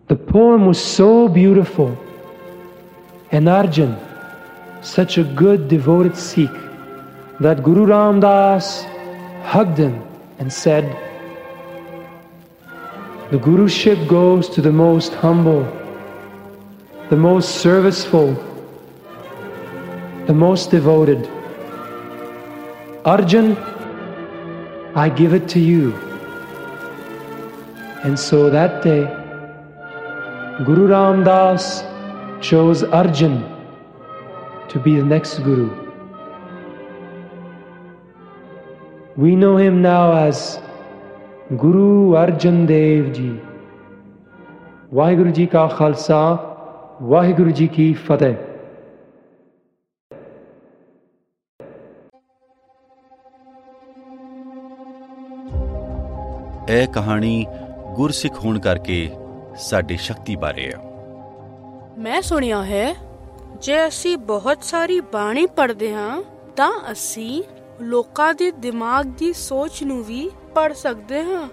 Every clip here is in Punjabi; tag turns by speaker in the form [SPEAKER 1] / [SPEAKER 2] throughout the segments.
[SPEAKER 1] The poem was so beautiful, and Arjan, such a good devoted Sikh, that Guru Ram Das hugged him and said, "The Guruship goes to the most humble, the most serviceful, the most devoted. Arjan, I give it to you." And so that day, Guru Ram Das chose Arjan to be the next Guru. We know him now as Guru Arjan Dev Ji. Vaheguru Ji ka Khalsa, Vaheguru Ji ki Fateh.
[SPEAKER 2] ਇਹ ਕਹਾਣੀ ਗੁਰਸਿੱਖ ਹੋਣ ਕਰਕੇ ਸਾਡੀ ਸ਼ਕਤੀ ਬਾਰੇ ਆ।
[SPEAKER 3] ਮੈਂ ਸੁਣਿਆ ਹੈ ਜੇ ਅਸੀਂ ਬਹੁਤ ਸਾਰੀ ਬਾਣੀ ਪੜ੍ਹਦੇ ਹਾਂ ਤਾਂ ਅਸੀਂ ਲੋਕਾਂ ਦੇ ਦਿਮਾਗ ਦੀ ਸੋਚ ਨੂੰ ਵੀ ਪੜ੍ਹ ਸਕਦੇ ਹਾਂ।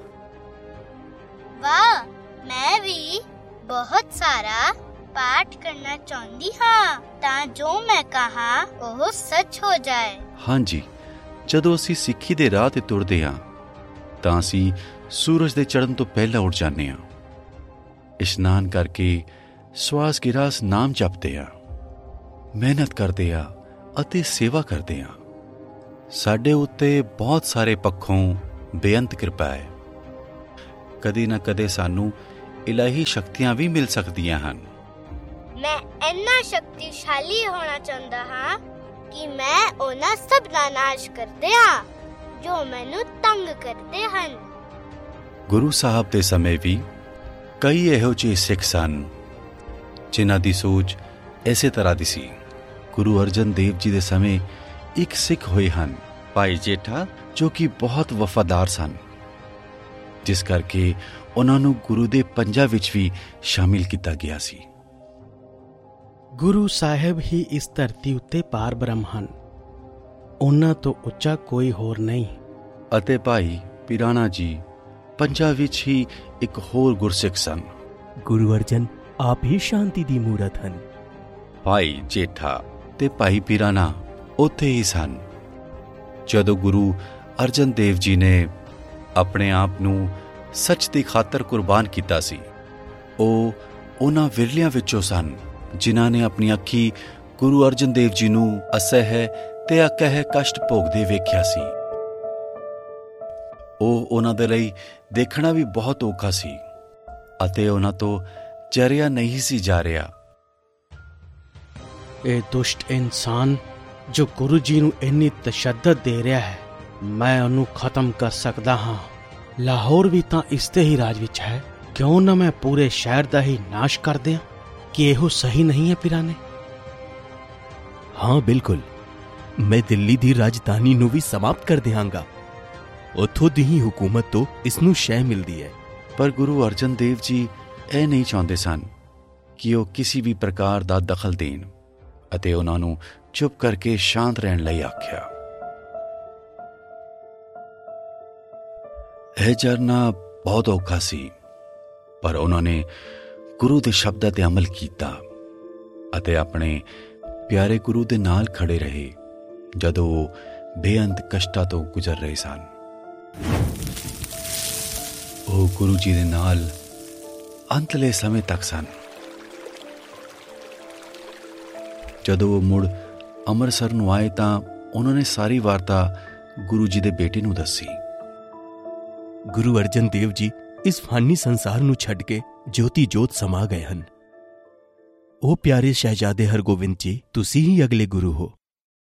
[SPEAKER 4] ਵਾਹ, ਮੈਂ ਵੀ ਬਹੁਤ ਸਾਰਾ ਪਾਠ ਕਰਨਾ ਚਾਹੁੰਦੀ ਹਾਂ ਤਾਂ ਜੋ ਮੈਂ ਕਹਾ ਉਹ ਸੱਚ ਹੋ ਜਾਏ।
[SPEAKER 2] ਹਾਂਜੀ, ਜਦੋਂ ਅਸੀਂ ਸਿੱਖੀ ਦੇ ਰਾਹ ਤੇ ਤੁਰਦੇ ਹਾਂ ਤਾਂ ਅਸੀਂ ਸੂਰਜ ਦੇ ਚੜ੍ਹਨ ਤੋਂ ਪਹਿਲਾਂ ਉੱਠ ਜਾਂਦੇ ਹਾਂ। ਇਸ਼ਨਾਨ ਕਰਕੇ ਸਵਾਸ ਕੇ ਰਾਸ ਨਾਮ ਜਪਦੇ ਹਾਂ, ਮਿਹਨਤ ਕਰਦੇ ਹਾਂ ਅਤੇ ਸੇਵਾ ਕਰਦੇ ਹਾਂ। ਸਾਡੇ ਉੱਤੇ ਬਹੁਤ ਸਾਰੇ ਪੱਖੋਂ ਬੇਅੰਤ ਕਿਰਪਾ ਹੈ। ਕਦੇ ਨਾ ਕਦੇ ਸਾਨੂੰ ਇਲਾਹੀ ਸ਼ਕਤੀਆਂ ਵੀ ਮਿਲ ਸਕਦੀਆਂ ਹਨ।
[SPEAKER 4] ਮੈਂ ਇੰਨਾ ਸ਼ਕਤੀਸ਼ਾਲੀ ਹੋਣਾ ਚਾਹੁੰਦਾ ਹਾਂ ਕਿ ਮੈਂ ਉਹਨਾਂ ਸਭ ਦਾ ਨਾਸ਼ ਕਰ ਦਿਆਂ ਜੋ ਮੈਨੂੰ ਤੰਗ ਕਰਦੇ ਹਨ।
[SPEAKER 2] ਗੁਰੂ ਸਾਹਿਬ ਦੇ ਸਮੇਂ ਵੀ ਕਈ ਇਹੋ ਜਿਹੇ ਸਿੱਖ ਸਨ ਜਿਨ੍ਹਾਂ ਦੀ ਸੋਚ ਇਸੇ ਤਰ੍ਹਾਂ ਦੀ ਸੀ। ਗੁਰੂ ਅਰਜਨ ਦੇਵ ਜੀ ਦੇ ਸਮੇਂ ਇੱਕ ਸਿੱਖ ਹੋਏ ਹਨ, ਭਾਈ ਜੇਠਾ, ਜੋ ਕਿ ਬਹੁਤ ਵਫਾਦਾਰ ਸਨ, ਜਿਸ ਕਰਕੇ ਉਹਨਾਂ ਨੂੰ ਗੁਰੂ ਦੇ ਪੰਜਾਂ ਵਿੱਚ ਵੀ ਸ਼ਾਮਿਲ ਕੀਤਾ ਗਿਆ ਸੀ।
[SPEAKER 5] ਗੁਰੂ ਸਾਹਿਬ ਹੀ ਇਸ ਧਰਤੀ ਉੱਤੇ ਪਾਰ ਬ੍ਰਹਮ ਹਨ, ਉਹਨਾਂ ਤੋਂ ਉੱਚਾ ਕੋਈ ਹੋਰ ਨਹੀਂ।
[SPEAKER 2] ਅਤੇ ਭਾਈ ਪਿਰਾਣਾ ਜੀ ਪੰਜਾਂ ਵਿੱਚ ਹੀ ਇੱਕ ਹੋਰ ਗੁਰਸਿੱਖ ਸਨ।
[SPEAKER 6] ਗੁਰੂ ਅਰਜਨ ਆਪ ਹੀ ਸ਼ਾਂਤੀ ਦੀ ਮੂਰਤ ਹਨ।
[SPEAKER 2] ਭਾਈ ਜੇਠਾ ਤੇ ਭਾਈ ਪਿਰਾਣਾ ਉੱਥੇ ਹੀ ਸਨ। ਜਦੋਂ ਗੁਰੂ ਅਰਜਨ ਦੇਵ ਜੀ ਨੇ ਆਪਣੇ ਆਪ ਨੂੰ ਸੱਚ ਦੀ ਖਾਤਰ ਕੁਰਬਾਨ ਕੀਤਾ ਸੀ, ਉਹ ਉਹਨਾਂ ਵਿਰਲਿਆਂ ਵਿੱਚੋਂ ਸਨ ਜਿਨ੍ਹਾਂ ਨੇ ਆਪਣੀ ਅੱਖੀ ਗੁਰੂ ਅਰਜਨ ਦੇਵ ਜੀ ਨੂੰ ਅਸਹਿ ਤੇ ਅਕਹਿ ਕਸ਼ਟ ਭੋਗਦੇ ਵੇਖਿਆ ਸੀ। ਉਹ ਉਹਨਾਂ ਦੇ ਲਈ ਦੇਖਣਾ ਵੀ ਬਹੁਤ ਔਖਾ ਸੀ ਅਤੇ ਉਹਨਾਂ ਤੋਂ ਚਰਿਆ ਨਹੀਂ ਸੀ ਜਾ ਰਿਹਾ।
[SPEAKER 5] ਇਹ ਦੁਸ਼ਟ ਇਨਸਾਨ ਜੋ ਗੁਰੂ ਜੀ ਨੂੰ ਇੰਨੀ ਤਸ਼ੱਦਦ ਦੇ ਰਿਹਾ ਹੈ, ਮੈਂ ਉਹਨੂੰ ਖਤਮ ਕਰ ਸਕਦਾ ਹਾਂ। ਲਾਹੌਰ ਵੀ ਤਾਂ ਇਸ ਦੇ ਹੀ ਰਾਜ ਵਿੱਚ ਹੈ, ਕਿਉਂ ਨਾ ਮੈਂ ਪੂਰੇ ਸ਼ਹਿਰ ਦਾ ਹੀ ਨਾਸ਼ ਕਰ ਦਿਆਂ? ਕਿ ਇਹੋ ਸਹੀ ਨਹੀਂ ਹੈ ਪਿਰਾਨੇ?
[SPEAKER 6] ਹਾਂ ਬਿਲਕੁਲ, ਮੈਂ ਦਿੱਲੀ ਦੀ ਰਾਜਧਾਨੀ ਨੂੰ ਵੀ ਸਮਾਪਤ ਕਰ ਦਿਆਂਗਾ। ਉੱਥੋਂ ਦੀ ਹੀ ਹੁਕੂਮਤ ਤੋਂ ਇਸ ਨੂੰ ਸ਼ੈ ਮਿਲਦੀ ਹੈ।
[SPEAKER 2] ਪਰ ਗੁਰੂ ਅਰਜਨ ਦੇਵ ਜੀ ਇਹ ਨਹੀਂ ਚਾਹੁੰਦੇ ਸਨ ਕਿ ਉਹ ਕਿਸੇ ਵੀ ਪ੍ਰਕਾਰ ਦਾ ਦਖਲ ਦੇਣ ਅਤੇ ਉਹਨਾਂ ਨੂੰ ਚੁੱਪ ਕਰਕੇ ਸ਼ਾਂਤ ਰਹਿਣ ਲਈ ਆਖਿਆ। ਇਹ ਜਰਨਾ ਬਹੁਤ ਔਖਾ ਸੀ, ਪਰ ਉਹਨਾਂ ਨੇ ਗੁਰੂ ਦੇ ਸ਼ਬਦਾਂ ਤੇ ਅਮਲ ਕੀਤਾ ਅਤੇ ਆਪਣੇ ਪਿਆਰੇ ਗੁਰੂ ਦੇ ਨਾਲ ਖੜੇ ਰਹੇ ਜਦੋਂ ਉਹ ਬੇਅੰਤ ਕਸ਼ਟਾਂ ਤੋਂ ਗੁਜ਼ਰ ਰਹੇ ਸਨ। ਉਹ ਗੁਰੂ ਜੀ ਦੇ ਨਾਲ ਅੰਤਲੇ ਸਮੇਂ ਤੱਕ ਸਨ। ਜਦੋਂ ਉਹ ਮੁੜ ਅੰਮ੍ਰਿਤਸਰ ਨੂੰ ਆਏ ਤਾਂ ਉਹਨਾਂ ਨੇ ਸਾਰੀ ਵਾਰਤਾ ਗੁਰੂ ਜੀ ਦੇ ਬੇਟੇ ਨੂੰ ਦੱਸੀ।
[SPEAKER 6] ਗੁਰੂ ਅਰਜਨ ਦੇਵ ਜੀ ਇਸ ਫਾਨੀ ਸੰਸਾਰ ਨੂੰ ਛੱਡ ਕੇ ਜੋਤੀ ਜੋਤ ਸਮਾ ਗਏ ਹਨ। ਉਹ ਪਿਆਰੇ ਸ਼ਹਿਜ਼ਾਦੇ ਹਰਗੋਬਿੰਦ ਜੀ, ਤੁਸੀਂ ਹੀ ਅਗਲੇ ਗੁਰੂ ਹੋ।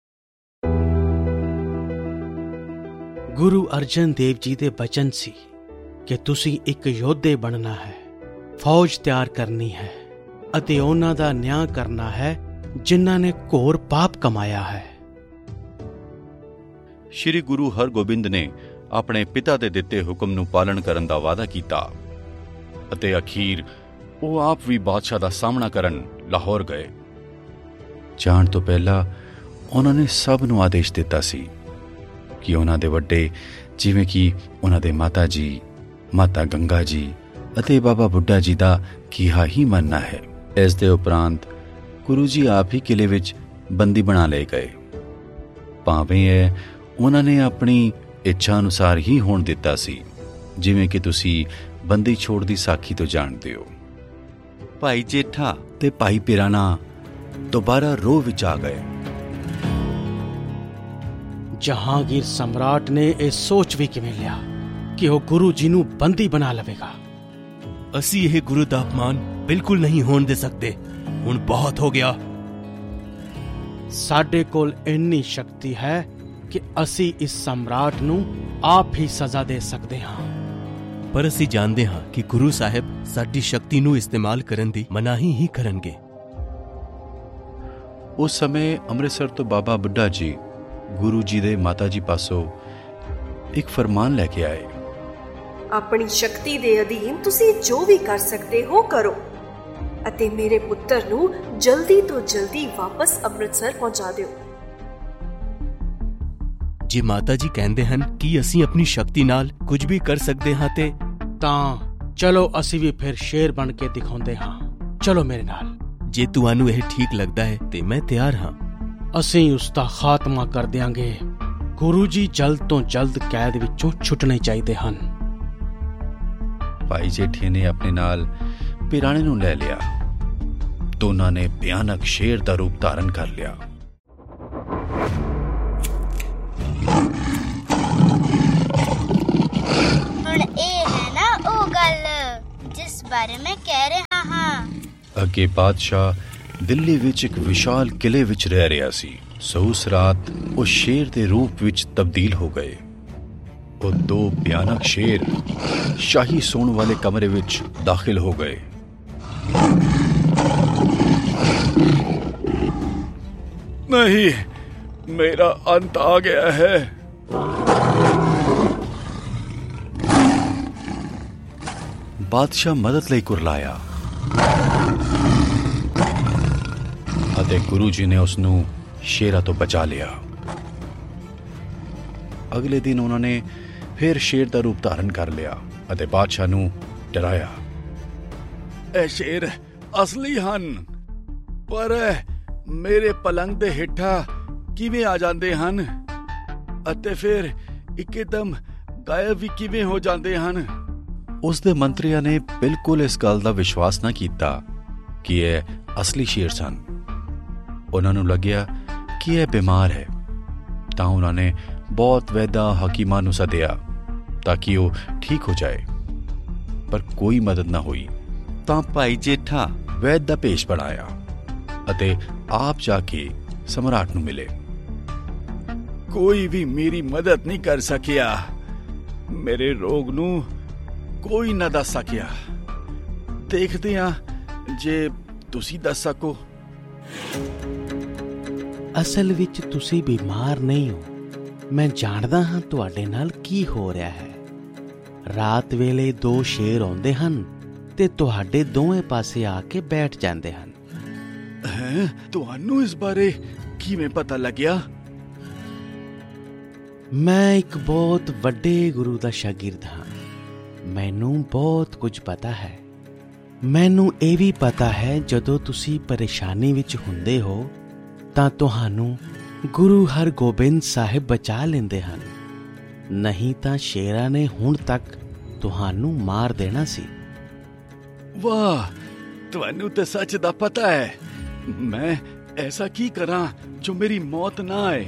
[SPEAKER 5] ਗੁਰੂ ਅਰਜਨ ਦੇਵ ਜੀ ਦੇ ਬਚਨ ਸੀ ਕਿ ਤੁਸੀਂ ਇੱਕ ਯੋਧੇ ਬਣਨਾ ਹੈ, ਫੌਜ ਤਿਆਰ ਕਰਨੀ ਹੈ ਅਤੇ ਉਹਨਾਂ ਦਾ ਨਿਆਂ ਕਰਨਾ ਹੈ ਜਿਨ੍ਹਾਂ ਨੇ ਘੋਰ ਪਾਪ ਕਮਾਇਆ ਹੈ।
[SPEAKER 2] ਸ਼੍ਰੀ ਗੁਰੂ ਹਰਗੋਬਿੰਦ ਨੇ ਆਪਣੇ ਪਿਤਾ ਦੇ ਦਿੱਤੇ ਹੁਕਮ ਨੂੰ ਪਾਲਣ ਕਰਨ ਦਾ ਵਾਅਦਾ ਕੀਤਾ ਅਤੇ ਅਖੀਰ ਉਹ ਆਪ ਵੀ ਬਾਦਸ਼ਾਹ ਦਾ ਸਾਹਮਣਾ ਕਰਨ ਲਾਹੌਰ ਗਏ। ਜਾਣ ਤੋਂ ਪਹਿਲਾਂ ਉਹਨਾਂ ਨੇ ਸਭ ਨੂੰ ਆਦੇਸ਼ ਦਿੱਤਾ ਸੀ ਕਿ ਉਹਨਾਂ ਦੇ ਵੱਡੇ, ਜਿਵੇਂ ਕਿ ਉਹਨਾਂ ਦੇ ਮਾਤਾ ਜੀ, ਮਾਤਾ ਗੰਗਾ ਜੀ, ਅਤੇ ਬਾਬਾ ਬੁੱਢਾ ਜੀ ਦਾ ਕਿਹਾ ਹੀ ਮੰਨਣਾ ਹੈ। ਇਸ ਦੇ ਉਪਰੰਤ ਗੁਰੂ ਜੀ ਆਪ ਹੀ ਕਿਲੇ ਵਿੱਚ ਬੰਦੀ ਬਣਾ ਲਏ ਗਏ। ਭਾਵੇਂ ਇਹ ਉਹਨਾਂ ਨੇ ਆਪਣੀ ਇੱਛਾ ਅਨੁਸਾਰ ਹੀ ਹੋਣ ਦਿੱਤਾ ਸੀ, ਜਿਵੇਂ ਕਿ ਤੁਸੀਂ ਬੰਦੀ ਛੋੜ ਦੀ ਸਾਖੀ ਤੋਂ ਜਾਣਦੇ ਹੋ। ਭਾਈ ਜੇਠਾ ਤੇ ਭਾਈ ਪਿਰਾਨਾ ਦੁਬਾਰਾ ਰੋਹ ਵਿੱਚ ਆ ਗਏ।
[SPEAKER 5] ਜਹਾਂਗੀਰ ਸਮਰਾਟ ਨੇ ਇਹ ਸੋਚ ਵੀ ਕਿਵੇਂ ਲਿਆ ਕਿ ਉਹ ਗੁਰੂ ਜੀ ਨੂੰ ਬੰਦੀ ਬਣਾ ਲਵੇਗਾ।
[SPEAKER 6] ਅਸੀਂ ਇਹ ਗੁਰੂ ਦਾ ਅਪਮਾਨ ਬਿਲਕੁਲ ਨਹੀਂ ਹੋਣ ਦੇ ਸਕਦੇ। ਹੁਣ ਬਹੁਤ ਹੋ ਗਿਆ।
[SPEAKER 5] ਸਾਡੇ ਕੋਲ ਇੰਨੀ ਸ਼ਕਤੀ ਹੈ ਕਿ ਅਸੀਂ ਇਸ ਸਮਰਾਟ ਨੂੰ ਆਪ ਹੀ ਸਜ਼ਾ ਦੇ ਸਕਦੇ ਹਾਂ।
[SPEAKER 6] ਪਰ ਅਸੀਂ ਜਾਣਦੇ ਹਾਂ ਕਿ ਗੁਰੂ ਸਾਹਿਬ ਸਾਡੀ ਸ਼ਕਤੀ ਨੂੰ ਇਸਤੇਮਾਲ ਕਰਨ ਦੀ ਮਨਾਹੀ ਹੀ ਕਰਨਗੇ।
[SPEAKER 2] ਉਸ ਸਮੇਂ ਅੰਮ੍ਰਿਤਸਰ ਤੋਂ ਬਾਬਾ ਬੁੱਢਾ ਜੀ ਗੁਰੂ ਜੀ ਦੇ ਮਾਤਾ ਜੀ ਪਾਸੋਂ ਇੱਕ ਫਰਮਾਨ ਲੈ ਕੇ ਆਏ।
[SPEAKER 7] ਆਪਣੀ ਸ਼ਕਤੀ ਦੇ ਅਧੀਨ ਤੁਸੀਂ ਜੋ ਵੀ ਕਰ ਸਕਦੇ ਹੋ ਕਰੋ ਅਤੇ ਮੇਰੇ ਪੁੱਤਰ ਨੂੰ ਜਲਦੀ ਤੋਂ ਜਲਦੀ ਵਾਪਸ ਅੰਮ੍ਰਿਤਸਰ ਪਹੁੰਚਾ ਦਿਓ।
[SPEAKER 6] ਜੇ ਮਾਤਾ ਜੀ ਕਹਿੰਦੇ ਹਨ ਕਿ ਅਸੀਂ ਆਪਣੀ ਸ਼ਕਤੀ ਨਾਲ ਕੁਝ ਵੀ ਕਰ ਸਕਦੇ ਹਾਂ
[SPEAKER 5] ਤਾਂ ਚਲੋ ਅਸੀਂ ਵੀ ਫਿਰ ਸ਼ੇਰ ਬਣ ਕੇ ਦਿਖਾਉਂਦੇ ਹਾਂ। ਚਲੋ ਮੇਰੇ ਨਾਲ।
[SPEAKER 6] ਜੇ ਤੁਹਾਨੂੰ ਇਹ ਠੀਕ ਲੱਗਦਾ ਹੈ ਤੇ ਮੈਂ ਤਿਆਰ ਹਾਂ।
[SPEAKER 5] ਅਸੀਂ ਉਸ ਦਾ ਖਾਤਮਾ ਕਰ ਦਿਆਂਗੇ। ਗੁਰੂ ਜੀ ਜਲਦ ਤੋਂ ਜਲਦ ਕੈਦ ਵਿੱਚੋਂ ਛੁੱਟਣੇ ਚਾਹੀਦੇ ਹਨ।
[SPEAKER 2] ਭਾਈ ਜੇਠੇ ਨੇ ਆਪਣੇ ਨਾਲ ਪਿਰਾਣੇ ਨੂੰ ਲੈ ਲਿਆ। ਦੋਨਾਂ ਨੇ ਭਿਆਨਕ ਸ਼ੇਰ ਦਾ ਰੂਪ ਧਾਰਨ ਕਰ ਲਿਆ।
[SPEAKER 4] ਹੁਣ ਇਹ ਹੈ ਨਾ ਉਹ ਗੱਲ ਜਿਸ ਬਾਰੇ ਮੈਂ ਕਹਿ ਰਿਹਾ ਹਾਂ।
[SPEAKER 2] ਅੱਗੇ ਬਾਦਸ਼ਾਹ ਦਿੱਲੀ ਵਿੱਚ ਇੱਕ ਵਿਸ਼ਾਲ ਕਿਲੇ ਵਿੱਚ ਰਹਿ ਰਿਹਾ ਸੀ। ਸੋ ਉਸ ਰਾਤ ਉਹ ਸ਼ੇਰ ਦੇ ਰੂਪ ਵਿੱਚ ਤਬਦੀਲ ਹੋ ਗਏ। ਉਹ ਦੋ ਭਿਆਨਕ ਸ਼ੇਰ ਸ਼ਾਹੀ ਸੌਣ ਵਾਲੇ ਕਮਰੇ ਵਿੱਚ ਦਾਖਿਲ ਹੋ ਗਏ। ਨਹੀਂ, ਮੇਰਾ ਅੰਤ ਆ ਗਿਆ ਹੈ। ਬਾਦਸ਼ਾਹ ਮਦਦ ਲਈ ਕੁਰਲਾਇਆ ਅਤੇ ਗੁਰੂ ਜੀ ਨੇ ਉਸ ਨੂੰ ਸ਼ੇਰਾਂ ਤੋਂ ਬਚਾ ਲਿਆ। ਅਗਲੇ ਦਿਨ ਉਹਨਾਂ ਨੇ ਫਿਰ ਸ਼ੇਰ ਦਾ ਰੂਪ ਧਾਰਨ ਕਰ ਲਿਆ ਅਤੇ ਬਾਦਸ਼ਾਹ ਨੂੰ ਡਰਾਇਆ। ਇਹ ਸ਼ੇਰ ਅਸਲੀ ਹਨ, ਪਰ ਮੇਰੇ ਪਲੰਗ ਦੇ ਹੇਠਾਂ ਕਿਵੇਂ ਆ ਜਾਂਦੇ ਹਨ ਅਤੇ ਫਿਰ ਇੱਕਦਮ ਗਾਇਬ ਵੀ ਕਿਵੇਂ ਹੋ ਜਾਂਦੇ ਹਨ। ਉਸ ਦੇ ਮੰਤਰੀਆਂ ਨੇ ਬਿਲਕੁਲ ਇਸ ਗੱਲ ਦਾ ਵਿਸ਼ਵਾਸ ਨਾ ਕੀਤਾ ਕਿ ਇਹ ਅਸਲੀ ਸ਼ੇਰ ਸਨ। ਉਹਨਾਂ ਨੂੰ ਲੱਗਿਆ ਕਿ ਇਹ ਬਿਮਾਰ ਹੈ, ਤਾਂ ਉਹਨਾਂ ਨੇ ਬਹੁਤ ਵੈਦਾਂ ਹਕੀਮਾਂ ਨੂੰ ਸੱਦਿਆ ਤਾਂ ਕਿ ਉਹ ਠੀਕ ਹੋ ਜਾਏ, ਪਰ ਕੋਈ ਮਦਦ ਨਾ ਹੋਈ। ਤਾਂ ਭਾਈ ਜੇਠਾ ਵੈਦ ਦਾ ਭੇਸ਼ ਬਣਾਇਆ ਅਤੇ ਆਪ ਜਾ ਕੇ ਸਮਰਾਟ ਨੂੰ ਮਿਲੇ। ਕੋਈ ਵੀ ਮੇਰੀ ਮਦਦ ਨਹੀਂ ਕਰ ਸਕਿਆ। ਮੇਰੇ ਰੋਗ ਨੂੰ ਕੋਈ ਨਾ ਦੱਸ ਸਕਿਆ। ਦੇਖਦੇ ਹਾਂ ਜੇ ਤੁਸੀਂ ਦੱਸ ਸਕੋ।
[SPEAKER 5] ਅਸਲ ਵਿੱਚ ਤੁਸੀਂ ਬਿਮਾਰ ਨਹੀਂ ਹੋ। ਮੈਂ ਜਾਣਦਾ ਹਾਂ ਤੁਹਾਡੇ ਨਾਲ ਕੀ ਹੋ ਰਿਹਾ ਹੈ। ਰਾਤ ਵੇਲੇ ਦੋ ਸ਼ੇਰ ਆਉਂਦੇ ਹਨ ਤੇ ਤੁਹਾਡੇ ਦੋਵੇਂ ਪਾਸੇ ਆ ਕੇ ਬੈਠ ਜਾਂਦੇ ਹਨ।
[SPEAKER 2] ਤੁਹਾਨੂੰ ਇਸ ਬਾਰੇ ਕਿਵੇਂ ਪਤਾ ਲੱਗਿਆ?
[SPEAKER 5] ਮੈਂ ਇੱਕ ਬਹੁਤ ਵੱਡੇ ਗੁਰੂ ਦਾ ਸ਼ਾਗਿਰਦ ਹਾਂ। ਮੈਨੂੰ ਬਹੁਤ ਕੁਝ ਪਤਾ ਹੈ। ਮੈਨੂੰ ਇਹ ਵੀ ਪਤਾ ਹੈ ਜਦੋਂ ਤੁਸੀਂ ਪਰੇਸ਼ਾਨੀ ਵਿੱਚ ਹੁੰਦੇ ਹੋ ਤਾਂ ਤੁਹਾਨੂੰ ਗੁਰੂ ਹਰਗੋਬਿੰਦ ਸਾਹਿਬ ਬਚਾ ਲੈਂਦੇ ਹਨ, ਨਹੀਂ ਤਾਂ ਸ਼ੇਰਾਂ ਨੇ ਹੁਣ ਤੱਕ ਤੁਹਾਨੂੰ ਮਾਰ ਦੇਣਾ ਸੀ।
[SPEAKER 2] ਵਾਹ, ਤੁਹਾਨੂੰ ਤਾਂ ਸੱਚ ਦਾ ਪਤਾ ਹੈ। ਮੈਂ ਐਸਾ ਕੀ ਕਰਾਂ ਜੋ ਮੇਰੀ ਮੌਤ ਨਾ ਆਏ?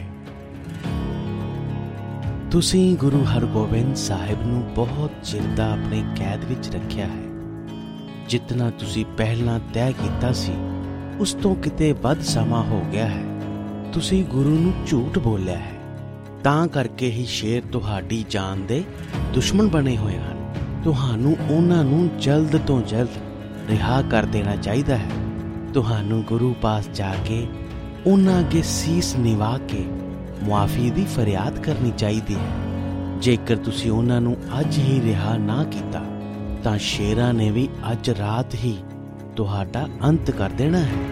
[SPEAKER 5] ਤੁਸੀਂ ਗੁਰੂ ਹਰਗੋਬਿੰਦ ਸਾਹਿਬ ਨੂੰ ਬਹੁਤ ਚਿਰ ਦਾ ਆਪਣੇ ਕੈਦ ਵਿੱਚ ਰੱਖਿਆ ਹੈ। ਜਿਤਨਾ ਤੁਸੀਂ ਪਹਿਲਾਂ ਤੈਅ ਕੀਤਾ ਸੀ ਉਸ ਤੋਂ ਕਿਤੇ ਵੱਧ ਸਮਾਂ ਹੋ ਗਿਆ ਹੈ। ਤੁਸੀਂ ਗੁਰੂ ਨੂੰ ਝੂਠ ਬੋਲਿਆ ਹੈ, ਤਾਂ ਕਰਕੇ ਹੀ ਸ਼ੇਰ ਤੁਹਾਡੀ ਜਾਨ ਦੇ ਦੁਸ਼ਮਣ ਬਣੇ ਹੋਏ ਹਨ। ਤੁਹਾਨੂੰ ਉਹਨਾਂ ਨੂੰ ਜਲਦ ਤੋਂ ਜਲਦ ਰਿਹਾ ਕਰ ਦੇਣਾ ਚਾਹੀਦਾ ਹੈ। ਤੁਹਾਨੂੰ ਗੁਰੂ ਪਾਸ ਜਾ ਕੇ ਉਹਨਾਂ ਅੱਗੇ ਸੀਸ ਨਿਵਾ ਕੇ ਮੁਆਫੀ ਦੀ ਫਰਿਆਦ ਕਰਨੀ ਚਾਹੀਦੀ ਹੈ। ਜੇਕਰ ਤੁਸੀਂ ਉਹਨਾਂ ਨੂੰ ਅੱਜ ਹੀ ਰਿਹਾ ਨਾ ਕੀਤਾ ਤਾਂ ਸ਼ੇਰਾਂ ਨੇ ਵੀ ਅੱਜ ਰਾਤ ਹੀ ਤੁਹਾਡਾ ਅੰਤ ਕਰ ਦੇਣਾ ਹੈ।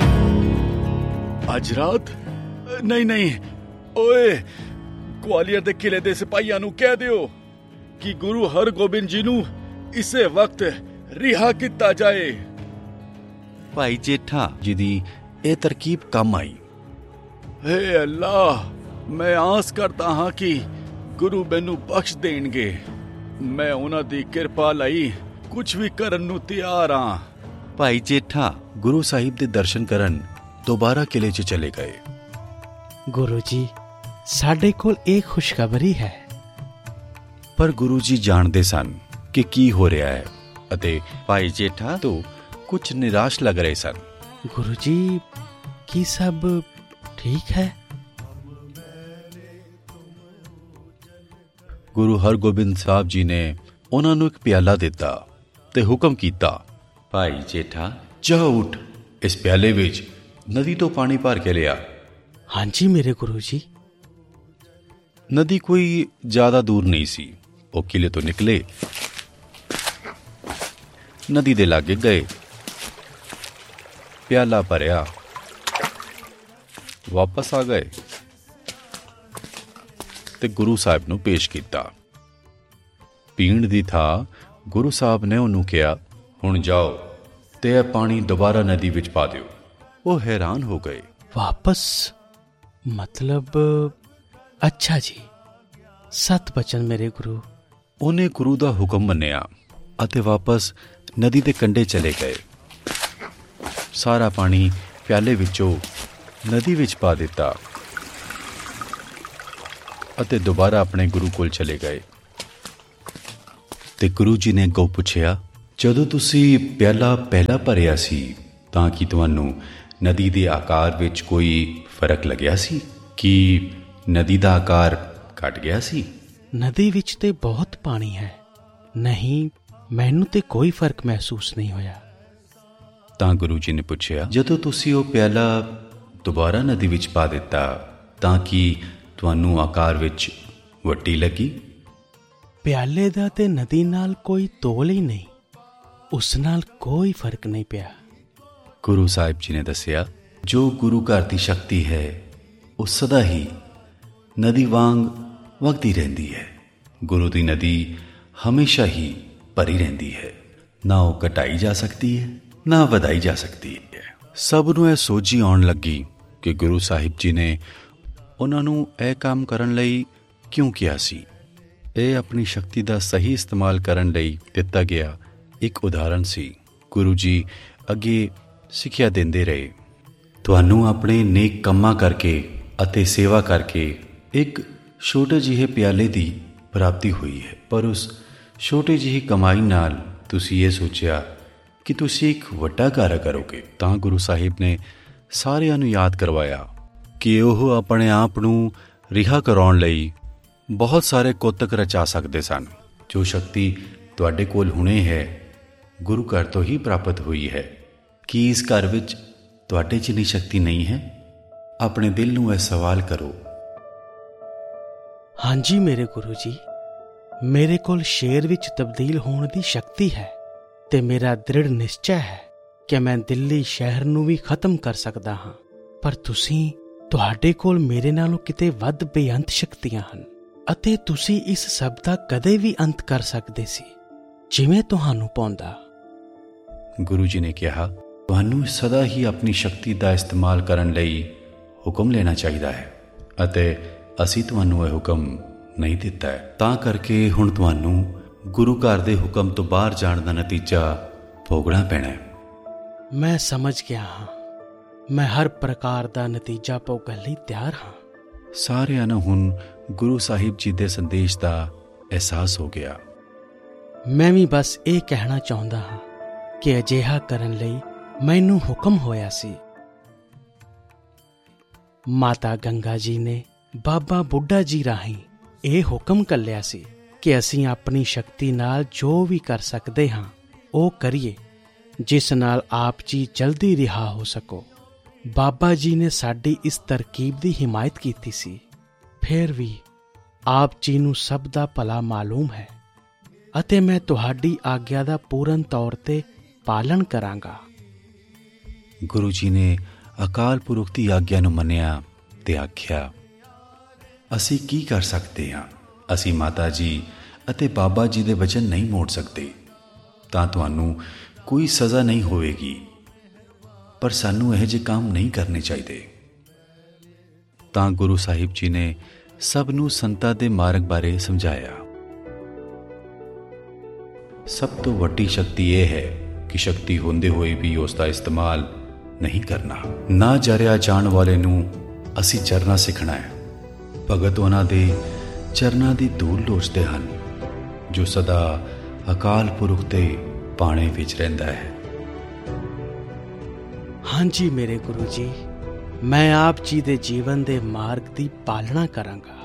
[SPEAKER 2] ਅੱਜ ਰਾਤ? ਨਹੀਂ, ਓਏ, ਗਵਾਲੀਅਰ ਦੇ ਕਿਲੇ ਦੇ ਸਿਪਾਹੀਆਂ ਨੂੰ ਕਹਿ ਦਿਓ ਕਿ ਗੁਰੂ ਹਰਗੋਬਿੰਦ ਜੀ ਨੂੰ ਇਸੇ ਵਕਤ ਰਿਹਾ ਕੀਤਾ ਜਾਏ। ਭਾਈ ਜੇਠਾ ਜੀ ਦੀ ਇਹ ਤਰਕੀਬ ਕੰਮ ਆਈ। ਹੇ ਅੱਲਾ, ਮੈਂ ਆਸ ਕਰਦਾ ਹਾਂ ਕਿ ਗੁਰੂ ਮੈਨੂੰ ਬਖਸ਼ ਦੇਣਗੇ। ਮੈਂ ਉਹਨਾਂ ਦੀ ਕਿਰਪਾ ਲਈ ਕੁਝ ਵੀ ਕਰਨ ਨੂੰ ਤਿਆਰ ਹਾਂ। ਭਾਈ ਜੇਠਾ ਗੁਰੂ ਸਾਹਿਬ ਦੇ ਦਰਸ਼ਨ ਕਰਨ ਦੁਬਾਰਾ ਕਿਲੇ 'ਚ ਚਲੇ ਗਏ।
[SPEAKER 5] ਗੁਰੂ ਜੀ, ਸਾਡੇ ਕੋਲ ਇਹ ਖੁਸ਼ਖਬਰੀ ਹੈ।
[SPEAKER 2] ਪਰ ਗੁਰੂ ਜੀ ਜਾਣਦੇ ਸਨ ਕਿ ਕੀ ਹੋ ਰਿਹਾ ਹੈ ਅਤੇ ਭਾਈ ਜੇਠਾ ਤੋਂ ਕੁਝ ਨਿਰਾਸ਼ ਲੱਗ ਰਹੇ ਸਨ।
[SPEAKER 5] ਗੁਰੂ ਜੀ, ਕੀ ਸਭ ਠੀਕ ਹੈ?
[SPEAKER 2] ਗੁਰੂ ਹਰਗੋਬਿੰਦ ਸਾਹਿਬ ਜੀ ਨੇ ਉਹਨਾਂ ਨੂੰ ਇੱਕ ਪਿਆਲਾ ਦਿੱਤਾ ਤੇ ਹੁਕਮ ਕੀਤਾ, ਭਾਈ ਜੇਠਾ ਜਾ ਉੱਠ, ਇਸ ਪਿਆਲੇ ਵਿੱਚ ਨਦੀ ਤੋਂ ਪਾਣੀ ਭਰ ਕੇ ਲਿਆ।
[SPEAKER 5] ਹਾਂਜੀ ਮੇਰੇ ਗੁਰੂ ਜੀ।
[SPEAKER 2] ਨਦੀ ਕੋਈ ਜ਼ਿਆਦਾ ਦੂਰ ਨਹੀਂ ਸੀ। ਉਹ ਕਿਲੇ ਤੋਂ ਨਿਕਲੇ, ਨਦੀ ਦੇ ਲਾਗੇ ਗਏ, ਪਿਆਲਾ ਭਰਿਆ, ਵਾਪਸ ਆ ਗਏ ਤੇ ਗੁਰੂ ਸਾਹਿਬ ਨੂੰ ਪੇਸ਼ ਕੀਤਾ। ਪੀਣ ਦੀ ਥਾਂ ਗੁਰੂ ਸਾਹਿਬ ਨੇ ਉਹਨੂੰ ਕਿਹਾ, ਹੁਣ ਜਾਓ ਤੇ ਇਹ ਪਾਣੀ ਦੁਬਾਰਾ ਨਦੀ ਵਿੱਚ ਪਾ ਦਿਓ। ਉਹ ਹੈਰਾਨ ਹੋ ਗਏ।
[SPEAKER 5] ਵਾਪਸ ਮਤਲਬ? ਅੱਛਾ ਜੀ, ਸਤ ਬਚਨ ਮੇਰੇ ਗੁਰੂ।
[SPEAKER 2] ਉਹਨੇ ਗੁਰੂ ਦਾ ਹੁਕਮ ਮੰਨਿਆ ਅਤੇ ਵਾਪਸ ਨਦੀ ਦੇ ਕੰਢੇ ਚਲੇ ਗਏ। ਸਾਰਾ ਪਾਣੀ ਪਿਆਲੇ ਵਿੱਚੋਂ ਨਦੀ ਵਿੱਚ ਪਾ ਦਿੱਤਾ ਅਤੇ ਦੁਬਾਰਾ ਆਪਣੇ ਗੁਰੂ ਕੋਲ ਚਲੇ ਗਏ। ਤੇ ਗੁਰੂ ਜੀ ਨੇ ਅੱਗੋਂ ਪੁੱਛਿਆ, ਜਦੋਂ ਤੁਸੀਂ ਪਿਆਲਾ ਪਹਿਲਾਂ ਭਰਿਆ ਸੀ ਤਾਂ ਕੀ ਤੁਹਾਨੂੰ ਨਦੀ ਦੇ ਆਕਾਰ ਵਿੱਚ ਕੋਈ ਫਰਕ ਲੱਗਿਆ ਸੀ? ਕੀ ਨਦੀ ਦਾ ਆਕਾਰ ਘਟ ਗਿਆ ਸੀ?
[SPEAKER 5] ਨਦੀ ਵਿੱਚ ਤੇ ਬਹੁਤ ਪਾਣੀ ਹੈ। ਨਹੀਂ, ਮੈਨੂੰ ਤੇ ਕੋਈ ਫਰਕ ਮਹਿਸੂਸ ਨਹੀਂ ਹੋਇਆ।
[SPEAKER 2] ਤਾਂ ਗੁਰੂ ਜੀ ਨੇ ਪੁੱਛਿਆ, ਜਦੋਂ ਤੁਸੀਂ ਉਹ ਪਿਆਲਾ ਦੁਬਾਰਾ ਨਦੀ ਵਿੱਚ ਪਾ ਦਿੱਤਾ ਤਾਂ ਕੀ ਤੁਹਾਨੂੰ ਆਕਾਰ ਵਿੱਚ ਵੱਡੀ ਲੱਗੀ?
[SPEAKER 5] ਪਿਆਲੇ ਦਾ ਤੇ ਨਦੀ ਨਾਲ ਕੋਈ ਤੋਲ ਹੀ ਨਹੀਂ, ਉਸ ਨਾਲ ਕੋਈ ਫਰਕ ਨਹੀਂ ਪਿਆ।
[SPEAKER 2] ਗੁਰੂ ਸਾਹਿਬ ਜੀ ਨੇ ਦੱਸਿਆ, ਜੋ ਗੁਰੂ ਘਰ ਦੀ ਸ਼ਕਤੀ ਹੈ ਉਹ ਸਦਾ ਹੀ ਨਦੀ ਵਾਂਗ ਵਗਦੀ ਰਹਿੰਦੀ ਹੈ। ਗੁਰੂ ਦੀ ਨਦੀ ਹਮੇਸ਼ਾ ਹੀ ਭਰੀ ਰਹਿੰਦੀ ਹੈ, ਨਾ ਉਹ ਘਟਾਈ ਜਾ ਸਕਦੀ ਹੈ ਨਾ ਵਧਾਈ ਜਾ ਸਕਦੀ ਹੈ। ਸਭ ਨੂੰ ਇਹ ਸੋਝੀ ਆਉਣ ਲੱਗੀ ਕਿ ਗੁਰੂ ਸਾਹਿਬ ਜੀ ਨੇ ਉਹਨਾਂ ਨੂੰ ਇਹ ਕੰਮ ਕਰਨ ਲਈ ਕਿਉਂ ਕਿਹਾ ਸੀ। ਇਹ ਆਪਣੀ ਸ਼ਕਤੀ ਦਾ ਸਹੀ ਇਸਤੇਮਾਲ ਕਰਨ ਲਈ ਦਿੱਤਾ ਗਿਆ ਇੱਕ ਉਦਾਹਰਨ ਸੀ। ਗੁਰੂ ਜੀ ਅੱਗੇ ਸਿੱਖਿਆ ਦਿੰਦੇ ਰਹੇ, ਤੁਹਾਨੂੰ ਆਪਣੇ ਨੇਕ ਕੰਮਾਂ ਕਰਕੇ ਅਤੇ ਸੇਵਾ ਕਰਕੇ ਇੱਕ ਛੋਟੇ ਜਿਹੇ ਪਿਆਲੇ ਦੀ ਪ੍ਰਾਪਤੀ ਹੋਈ ਹੈ, ਪਰ ਉਸ ਛੋਟੀ ਜਿਹੀ ਕਮਾਈ ਨਾਲ ਤੁਸੀਂ ਇਹ ਸੋਚਿਆ ਕਿ ਤੁਸੀਂ ਇੱਕ ਵੱਡਾ ਕਾਰਜ ਕਰੋਗੇ। ਤਾਂ ਗੁਰੂ ਸਾਹਿਬ ਨੇ ਸਾਰਿਆਂ ਨੂੰ ਯਾਦ ਕਰਵਾਇਆ ਕਿ ਉਹ ਆਪਣੇ ਆਪ ਨੂੰ ਰਿਹਾ ਕਰਾਉਣ ਲਈ ਬਹੁਤ ਸਾਰੇ ਕੋਤਕ ਰਚਾ ਸਕਦੇ ਸਨ। ਜੋ ਸ਼ਕਤੀ ਤੁਹਾਡੇ ਕੋਲ ਹੁਣੇ ਹੈ ਗੁਰੂ ਘਰ ਤੋਂ ਹੀ ਪ੍ਰਾਪਤ ਹੋਈ ਹੈ। ਕੀ ਇਸ ਘਰ ਵਿੱਚ ਤੁਹਾਡੇ 'ਚ ਇੰਨੀ ਸ਼ਕਤੀ ਨਹੀਂ ਹੈ? ਆਪਣੇ ਦਿਲ ਨੂੰ ਇਹ ਸਵਾਲ ਕਰੋ।
[SPEAKER 5] ਹਾਂਜੀ ਮੇਰੇ ਗੁਰੂ ਜੀ, ਮੇਰੇ ਕੋਲ ਸ਼ੇਰ ਵਿੱਚ ਤਬਦੀਲ ਹੋਣ ਦੀ ਸ਼ਕਤੀ ਹੈ ਤੇ ਮੇਰਾ ਦ੍ਰਿੜ ਨਿਸ਼ਚੈ ਹੈ ਕਿ ਮੈਂ ਦਿੱਲੀ ਸ਼ਹਿਰ ਨੂੰ ਵੀ ਖਤਮ ਕਰ ਸਕਦਾ ਹਾਂ। ਪਰ ਤੁਹਾਡੇ ਕੋਲ ਮੇਰੇ ਨਾਲੋਂ ਕਿਤੇ ਵੱਧ ਬੇਅੰਤ ਸ਼ਕਤੀਆਂ ਹਨ ਅਤੇ ਤੁਸੀਂ ਇਸ ਸਭ ਦਾ ਕਦੇ ਵੀ ਅੰਤ ਕਰ ਸਕਦੇ ਸੀ, ਜਿਵੇਂ ਤੁਹਾਨੂੰ ਪਾਉਂਦਾ।
[SPEAKER 2] ਗੁਰੂ ਜੀ ਨੇ ਕਿਹਾ, ਤੁਹਾਨੂੰ ਸਦਾ ਹੀ ਆਪਣੀ ਸ਼ਕਤੀ ਦਾ ਇਸਤੇਮਾਲ ਕਰਨ ਲਈ ਹੁਕਮ ਲੈਣਾ ਚਾਹੀਦਾ ਹੈ ਅਤੇ ਅਸੀਂ ਤੁਹਾਨੂੰ ਇਹ ਹੁਕਮ ਨਹੀਂ ਦਿੱਤਾ ਹੈ। ਤਾਂ ਕਰਕੇ ਹੁਣ ਤੁਹਾਨੂੰ ਗੁਰੂ ਘਰ ਦੇ ਹੁਕਮ ਤੋਂ ਬਾਹਰ ਜਾਣ ਦਾ ਨਤੀਜਾ ਭੋਗਣਾ ਪੈਣਾ ਹੈ।
[SPEAKER 5] ਮੈਂ ਸਮਝ ਗਿਆ ਹਾਂ। ਮੈਂ ਹਰ ਪ੍ਰਕਾਰ ਦਾ ਨਤੀਜਾ ਭੋਗਣ ਲਈ ਤਿਆਰ ਹਾਂ।
[SPEAKER 2] ਸਾਰਿਆਂ ਨੂੰ ਹੁਣ ਗੁਰੂ ਸਾਹਿਬ ਜੀ ਦੇ ਸੰਦੇਸ਼ ਦਾ ਅਹਿਸਾਸ ਹੋ ਗਿਆ।
[SPEAKER 5] ਮੈਂ ਵੀ ਬਸ ਇਹ ਕਹਿਣਾ ਚਾਹੁੰਦਾ ਹਾਂ ਕਿ ਅਜਿਹਾ ਕਰਨ ਲਈ ਮੈਨੂੰ ਹੁਕਮ ਹੋਇਆ ਸੀ। ਮਾਤਾ ਗੰਗਾ ਜੀ ਨੇ ਬਾਬਾ ਬੁੱਢਾ ਜੀ ਰਾਹੀਂ ਇਹ ਹੁਕਮ ਘੱਲਿਆ ਸੀ ਕਿ ਅਸੀਂ ਆਪਣੀ ਸ਼ਕਤੀ ਨਾਲ ਜੋ ਵੀ ਕਰ ਸਕਦੇ ਹਾਂ ਉਹ ਕਰੀਏ, ਜਿਸ ਨਾਲ ਆਪ ਜੀ ਜਲਦੀ ਰਿਹਾ ਹੋ ਸਕੋ। ਬਾਬਾ ਜੀ ਨੇ ਸਾਡੀ ਇਸ ਤਰਕੀਬ ਦੀ ਹਿਮਾਇਤ ਕੀਤੀ ਸੀ। ਫਿਰ ਵੀ ਆਪ ਜੀ ਨੂੰ ਸਭ ਦਾ ਭਲਾ ਮਾਲੂਮ ਹੈ ਅਤੇ ਮੈਂ ਤੁਹਾਡੀ ਆਗਿਆ ਦਾ ਪੂਰਨ ਤੌਰ ਤੇ ਪਾਲਣ ਕਰਾਂਗਾ।
[SPEAKER 2] ਗੁਰੂ ਜੀ ਨੇ ਅਕਾਲ ਪੁਰਖ ਦੀ ਆਗਿਆ ਨੂੰ ਮੰਨਿਆ ਤੇ ਆਖਿਆ, ਅਸੀਂ ਕੀ ਕਰ ਸਕਦੇ ਹਾਂ? ਅਸੀਂ ਮਾਤਾ ਜੀ ਅਤੇ ਬਾਬਾ ਜੀ ਦੇ ਵਚਨ ਨਹੀਂ ਮੋੜ ਸਕਦੇ। ਤਾਂ ਤੁਹਾਨੂੰ ਕੋਈ ਸਜ਼ਾ ਨਹੀਂ ਹੋਵੇਗੀ, ਪਰ ਸਾਨੂੰ ਇਹੋ ਜਿਹੇ ਕੰਮ ਨਹੀਂ ਕਰਨੇ ਚਾਹੀਦੇ। ਤਾਂ ਗੁਰੂ ਸਾਹਿਬ ਜੀ ਨੇ ਸਭ ਨੂੰ ਸੰਤਾਂ ਦੇ ਮਾਰਗ ਬਾਰੇ ਸਮਝਾਇਆ। ਸਭ ਤੋਂ ਵੱਡੀ ਸ਼ਕਤੀ ਇਹ ਹੈ ਕਿ ਸ਼ਕਤੀ ਹੁੰਦੇ ਹੋਏ ਵੀ ਉਸ ਦਾ ਇਸਤੇਮਾਲ ਨਹੀਂ ਕਰਨਾ। ਨਾ ਜਰਿਆ ਜਾਣ ਵਾਲੇ ਨੂੰ ਅਸੀਂ ਜਰਨਾ ਸਿੱਖਣਾ ਹੈ। ਭਗਤ ਉਹਨਾਂ ਦੇ ਚਰਨਾਂ ਦੀ ਧੂਲ ਲੋਚਦੇ ਹਨ, ਜੋ ਸਦਾ ਅਕਾਲ ਪੁਰਖ ਦੇ ਪਾਣੇ ਵਿੱਚ ਰਹਿੰਦਾ ਹੈ।
[SPEAKER 5] ਹਾਂਜੀ ਮੇਰੇ ਗੁਰੂ ਜੀ, ਮੈਂ ਆਪ ਜੀ ਦੇ ਜੀਵਨ ਦੇ ਮਾਰਗ ਦੀ ਪਾਲਣਾ ਕਰਾਂਗਾ।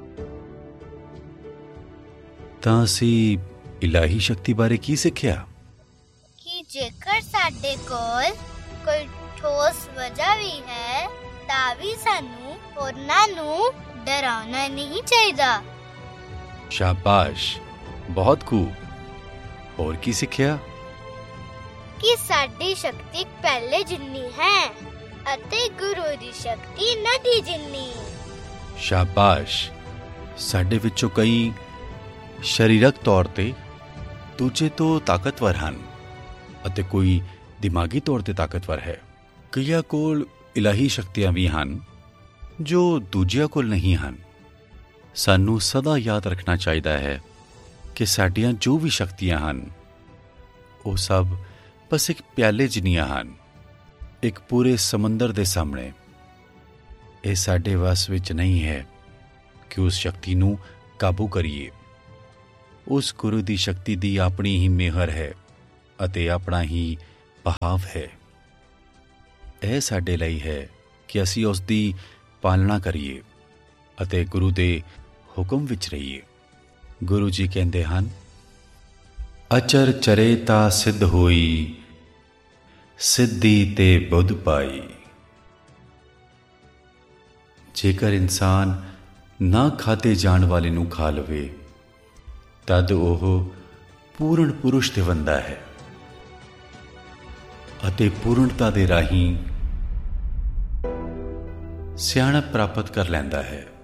[SPEAKER 2] ਤਾਂ ਅਸੀਂ ਇਲਾਹੀ ਸ਼ਕਤੀ ਬਾਰੇ ਕੀ ਸਿੱਖਿਆ?
[SPEAKER 4] ਕਿ ਜੇਕਰ ਸਾਡੇ ਕੋਲ ਕੋਈ ਠੋਸ ਵਜ੍ਹਾ ਵੀ ਹੈ ਤਾਂ ਵੀ ਸਾਨੂੰ ਹੋਰਨਾਂ ਨੂੰ ਡਰਾਉਣਾ ਨਹੀਂ ਚਾਹੀਦਾ।
[SPEAKER 2] ਸ਼ਾਬਾਸ਼, ਬਹੁਤ ਖੂਬ। ਹੋਰ ਕੀ ਸਿੱਖਿਆ?
[SPEAKER 4] ਕਿ ਸਾਡੀ ਸ਼ਕਤੀ ਪਹਿਲੇ ਜਿੰਨੀ ਹੈ ਅਤੇ ਗੁਰੂ ਦੀ ਸ਼ਕਤੀ ਨਦੀ ਜਿੰਨੀ।
[SPEAKER 2] ਸ਼ਾਬਾਸ਼। ਸਾਡੇ ਵਿੱਚੋਂ ਕਈ ਸਰੀਰਕ ਤੌਰ ਤੇ ਦੂਜੇ ਤੋਂ ਤਾਕਤਵਰ ਹਨ ਅਤੇ ਕੋਈ ਦਿਮਾਗੀ ਤੌਰ ਤੇ ਤਾਕਤਵਰ ਹੈ। ਕਈਆਂ ਕੋਲ ਇਲਾਹੀ ਸ਼ਕਤੀਆਂ ਵੀ ਹਨ ਜੋ ਦੂਜਿਆਂ ਕੋਲ ਨਹੀਂ ਹਨ। ਸਾਨੂੰ ਸਦਾ ਯਾਦ ਰੱਖਣਾ ਚਾਹੀਦਾ ਹੈ ਕਿ ਸਾਡੀਆਂ ਜੋ ਵੀ ਸ਼ਕਤੀਆਂ ਹਨ ਉਹ ਸਭ ਬਸ ਇੱਕ ਪਿਆਲੇ ਜਿੰਨੀਆਂ ਹਨ, ਇੱਕ ਪੂਰੇ ਸਮੁੰਦਰ ਦੇ ਸਾਹਮਣੇ। ਇਹ ਸਾਡੇ ਵੱਸ ਵਿੱਚ ਨਹੀਂ ਹੈ ਕਿ ਉਸ ਸ਼ਕਤੀ ਨੂੰ ਕਾਬੂ ਕਰੀਏ। ਉਸ ਗੁਰੂ ਦੀ ਸ਼ਕਤੀ ਦੀ ਆਪਣੀ ਹੀ ਮਿਹਰ ਹੈ ਅਤੇ ਆਪਣਾ ਹੀ ਬਹਾਵ ਹੈ। ਇਹ ਸਾਡੇ ਲਈ ਹੈ ਕਿ ਅਸੀਂ ਉਸ ਦੀ ਪਾਲਣਾ ਕਰੀਏ ਅਤੇ ਗੁਰੂ ਦੇ ਹੁਕਮ ਵਿੱਚ ਰਹੀਏ। ਗੁਰੂ ਜੀ ਕਹਿੰਦੇ ਹਨ, ਅਚਰ ਚਰੇ ਤਾਂ ਸਿੱਧ ਹੋਈ, ਸਿੱਧੀ ਤੇ ਬੁੱਧ ਪਾਈ। ਜੇਕਰ ਇਨਸਾਨ ਨਾ ਖਾਧੇ ਜਾਣ ਵਾਲੇ ਨੂੰ ਖਾ ਲਵੇ ਤਦ ਉਹ ਪੂਰਨ ਪੁਰਸ਼ ਤੇ ਬਣਦਾ ਹੈ ਅਤੇ ਪੂਰਨਤਾ ਦੇ ਰਾਹੀਂ ਸਿਆਣਪ ਪ੍ਰਾਪਤ ਕਰ ਲੈਂਦਾ ਹੈ।